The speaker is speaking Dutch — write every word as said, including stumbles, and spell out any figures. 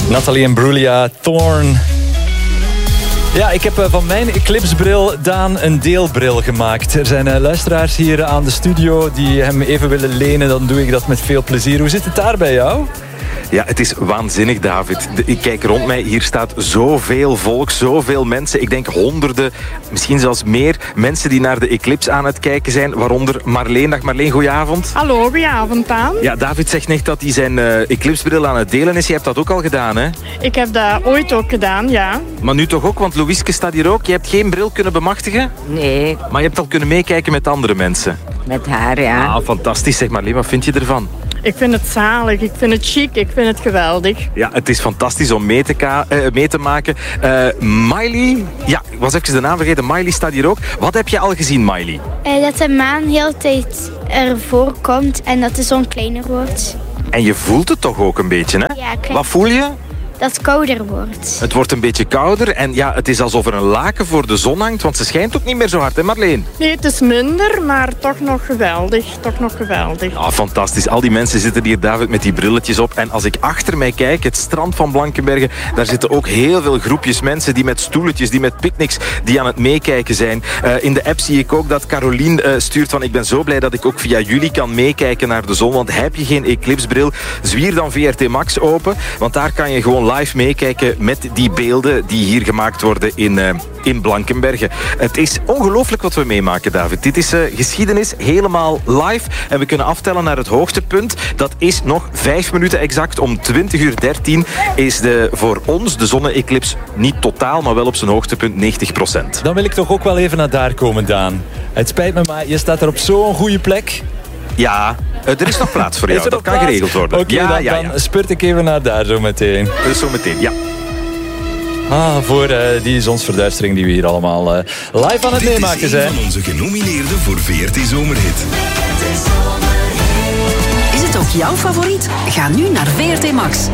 Nathalie Imbruglia, Thorn. Ja, ik heb van mijn eclipsebril Daan een deelbril gemaakt. Er zijn uh, luisteraars hier aan de studio die hem even willen lenen. Dan doe ik dat met veel plezier. Hoe zit het daar bij jou? Ja, het is waanzinnig, David. Ik kijk rond mij, hier staat zoveel volk, zoveel mensen. Ik denk honderden, misschien zelfs meer mensen die naar de eclipse aan het kijken zijn. Waaronder Marleen. Dag Marleen, goedenavond. Hallo, goedenavond aan. Ja, David zegt net dat hij zijn uh, eclipsebril aan het delen is. Je hebt dat ook al gedaan, hè? Ik heb dat ooit ook gedaan, ja. Maar nu toch ook, want Louiske staat hier ook. Je hebt geen bril kunnen bemachtigen? Nee. Maar je hebt al kunnen meekijken met andere mensen? Met haar, ja. Ah, fantastisch. Zeg Marleen, wat vind je ervan? Ik vind het zalig, ik vind het chic, ik vind het geweldig. Ja, het is fantastisch om mee te, ka- uh, mee te maken. Uh, Miley, ja, ik was even de naam vergeten. Miley staat hier ook. Wat heb je al gezien, Miley? Uh, dat de maan heel de tijd ervoor komt en dat de zon kleiner wordt. En je voelt het toch ook een beetje, hè? Ja, kijk. Wat voel je? Dat het kouder wordt. Het wordt een beetje kouder en ja, het is alsof er een laken voor de zon hangt, want ze schijnt ook niet meer zo hard, hè Marleen? Nee, het is minder, maar toch nog geweldig. Toch nog geweldig. Ah, fantastisch. Al die mensen zitten hier, David, met die brilletjes op. En als ik achter mij kijk, het strand van Blankenberge, daar zitten ook heel veel groepjes mensen die met stoeletjes, die met picknicks, die aan het meekijken zijn. Uh, in de app zie ik ook dat Carolien uh, stuurt van ik ben zo blij dat ik ook via jullie kan meekijken naar de zon, want heb je geen eclipsebril, zwier dan V R T Max open, want daar kan je gewoon live meekijken met die beelden die hier gemaakt worden in, uh, in Blankenberge. Het is ongelooflijk wat we meemaken, David. Dit is uh, geschiedenis helemaal live en we kunnen aftellen naar het hoogtepunt. Dat is nog vijf minuten exact. Om twintig uur dertien is de, voor ons de zonne-eclips niet totaal, maar wel op zijn hoogtepunt negentig procent. Dan wil ik toch ook wel even naar daar komen, Daan. Het spijt me, maar je staat er op zo'n goede plek. Ja, er is nog plaats voor jou. Dat kan plaats? geregeld worden. Oké, okay, ja, dan, ja, ja. dan spurt ik even naar daar zo meteen. Dus zo meteen, ja. Ah, voor uh, die zonsverduistering die we hier allemaal uh, live aan het meemaken zijn. Dit is een van onze genomineerden voor V R T Zomerhit. Is het ook jouw favoriet? Ga nu naar V R T Max.